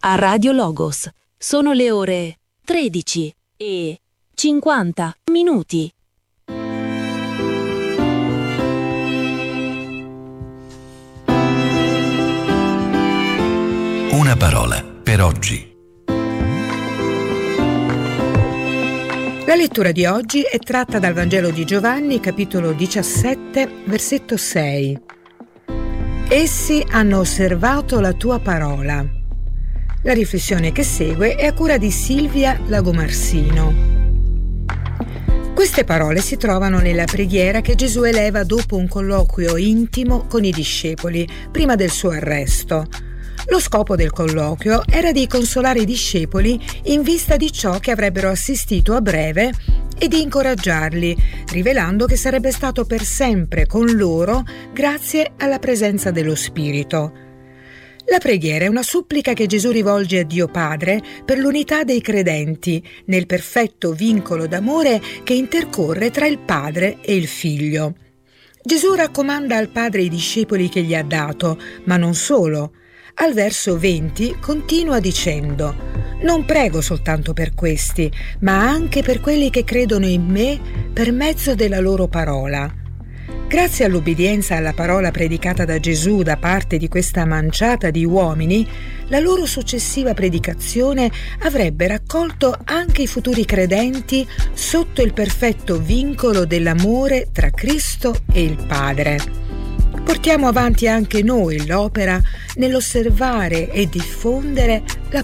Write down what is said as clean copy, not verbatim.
a Radio Logos. Sono le ore 13:50. Una parola per oggi. La lettura di oggi è tratta dal Vangelo di Giovanni, capitolo 17, versetto 6. Essi hanno osservato la tua parola. La riflessione che segue è a cura di Silvia Lagomarsino. Queste parole si trovano nella preghiera che Gesù eleva dopo un colloquio intimo con i discepoli, prima del suo arresto. Lo scopo del colloquio era di consolare i discepoli in vista di ciò che avrebbero assistito a breve e di incoraggiarli, rivelando che sarebbe stato per sempre con loro grazie alla presenza dello Spirito. La preghiera è una supplica che Gesù rivolge a Dio Padre per l'unità dei credenti, nel perfetto vincolo d'amore che intercorre tra il Padre e il Figlio. Gesù raccomanda al Padre i discepoli che gli ha dato, ma non solo. Al verso 20 continua dicendo: «Non prego soltanto per questi, ma anche per quelli che credono in me per mezzo della loro parola». Grazie all'obbedienza alla parola predicata da Gesù da parte di questa manciata di uomini, la loro successiva predicazione avrebbe raccolto anche i futuri credenti sotto il perfetto vincolo dell'amore tra Cristo e il Padre. Portiamo avanti anche noi l'opera nell'osservare e diffondere la